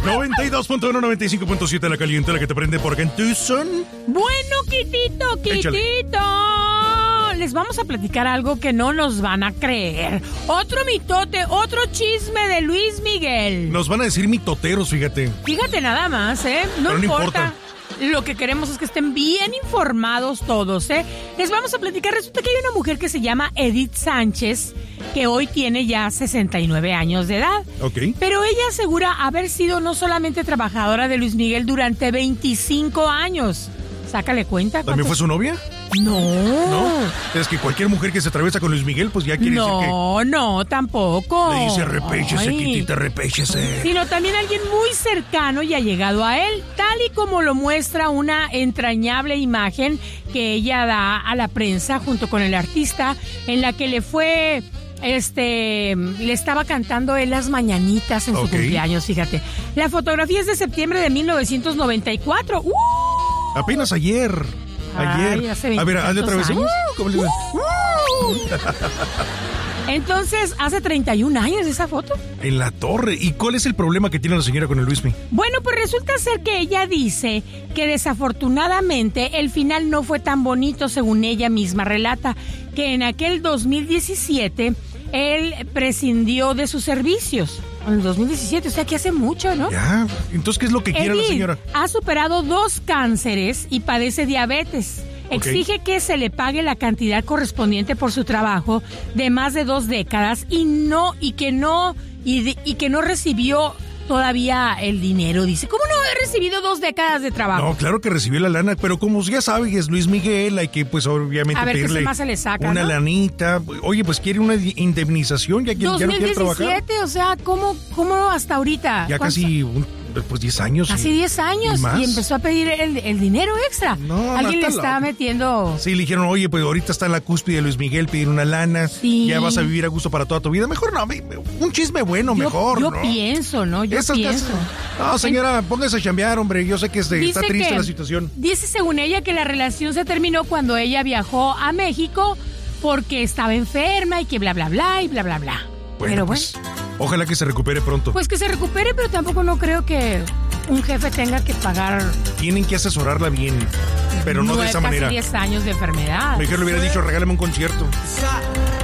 92.1, 95.7 La Caliente, la que te prende por acá en Tucson. Bueno, Quitito. Échale. Les vamos a platicar algo que no nos van a creer. Otro mitote, otro chisme de Luis Miguel. Nos van a decir mitoteros, fíjate. Fíjate nada más, ¿eh? Pero no importa. Lo que queremos es que estén bien informados todos, ¿eh? Les vamos a platicar. Resulta que hay una mujer que se llama Edith Sánchez, que hoy tiene ya 69 años de edad. Ok. Pero ella asegura haber sido no solamente trabajadora de Luis Miguel durante 25 años. Sácale cuenta. ¿También fue su novia? No. ¿No? Es que cualquier mujer que se atraviesa con Luis Miguel, pues ya quiere decir que... No, tampoco. Le dice, repéchese, Ay. Quitita, repéchese. Sino también alguien muy cercano y allegado a él, tal y como lo muestra una entrañable imagen que ella da a la prensa junto con el artista, en la que le estaba cantando él las mañanitas en su cumpleaños, fíjate. La fotografía es de septiembre de 1994. Apenas ayer. Ay, hace a ver, hazle otra vez. ¿Cómo le digo? Entonces, hace 31 años esa foto. En la torre. ¿Y cuál es el problema que tiene la señora con el Luismi? Bueno, pues resulta ser que ella dice que desafortunadamente el final no fue tan bonito, según ella misma relata, que en aquel 2017 él prescindió de sus servicios. En el 2017, o sea que hace mucho, ¿no? Ya, entonces, ¿qué es lo que quiere la señora? Ha superado 2 cánceres y padece diabetes. Exige que se le pague la cantidad correspondiente por su trabajo de más de 2 décadas y que no recibió todavía el dinero. Dice, ¿cómo no he recibido 2 décadas de trabajo? No, claro que recibió la lana, pero como ya sabe que es Luis Miguel, hay que pues obviamente pedirle más se le saca, una ¿no? lanita. Oye, pues quiere una indemnización, ya no quiere trabajar. 2017, o sea, ¿cómo hasta ahorita? Ya casi 10 años. Casi 10 años y empezó a pedir el dinero extra. No, alguien le está metiendo. Sí, le dijeron, oye, pues ahorita está en la cúspide de Luis Miguel, pedir una lana, ya vas a vivir a gusto para toda tu vida. Mejor no, un chisme bueno, mejor, yo ¿no? Pienso, ¿no? Yo pienso. No, señora, póngase a chambear, hombre. Yo sé que está triste la situación. Dice, según ella, que la relación se terminó cuando ella viajó a México porque estaba enferma y que bla, bla, bla y bla, bla, bla. Pero pues, ojalá que se recupere pronto. Pues que se recupere, pero tampoco no creo que un jefe tenga que pagar. Tienen que asesorarla bien, pero no de esa manera. Casi 10 años de enfermedad. Mejor le hubiera dicho, regálame un concierto.